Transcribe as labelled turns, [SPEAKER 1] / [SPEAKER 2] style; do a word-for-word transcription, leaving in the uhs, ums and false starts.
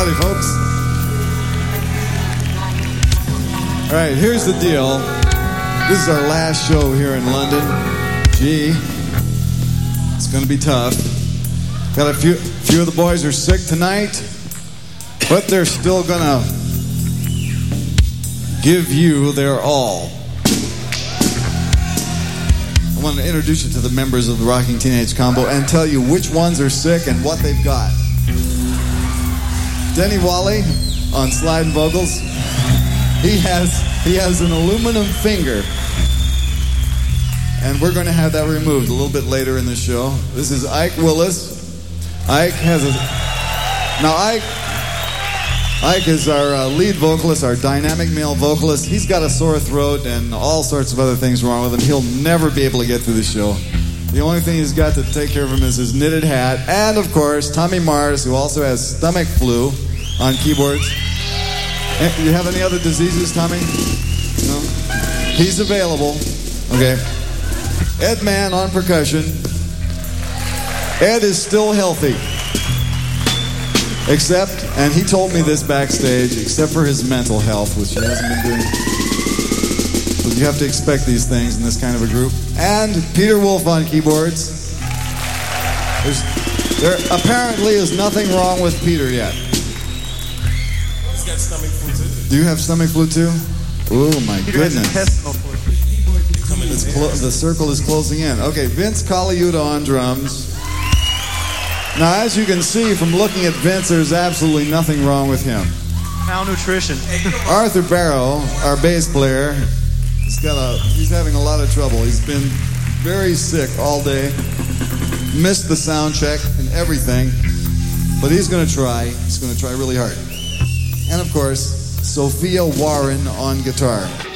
[SPEAKER 1] Howdy, folks. All right, here's the deal. This is our last show here in London. Gee, it's going to be tough. Got a few, few of the boys are sick tonight, but they're still going to give you their all. I want to introduce you to the members of the Rocking Teenage Combo and tell you which ones are sick and what they've got. Denny Wally on slide and vocals. He has he has an aluminum finger, and we're going to have that removed a little bit later in the show. This is Ike Willis. Ike has a now Ike Ike is our uh, lead vocalist, our dynamic male vocalist. He's got a sore throat and all sorts of other things wrong with him. He'll never be able to get through the show. The only thing he's got to take care of him is his knitted hat. And, of course, Tommy Mars, who also has stomach flu on keyboards. You have any other diseases, Tommy? No? He's available. Okay. Ed Mann on percussion. Ed is still healthy. Except, and he told me this backstage, except for his mental health, which he hasn't been doing. But you have to expect these things in this kind of a group. And Peter Wolf on keyboards. There's, there apparently is nothing wrong with Peter yet.
[SPEAKER 2] He's got stomach flu too.
[SPEAKER 1] Do you have stomach flu too? Oh my
[SPEAKER 2] Peter
[SPEAKER 1] goodness.
[SPEAKER 2] has intestinal flu.
[SPEAKER 1] It's clo- the circle is closing in. Okay, Vince Colaiuta on drums. Now, as you can see from looking at Vince, there's absolutely nothing wrong with him.
[SPEAKER 2] Malnutrition.
[SPEAKER 1] Arthur Barrow, our bass player, he's got a he's having a lot of trouble. He's been very sick all day. Missed the sound check and everything. But he's going to try. He's going to try really hard. And of course, Sophia Warren on guitar.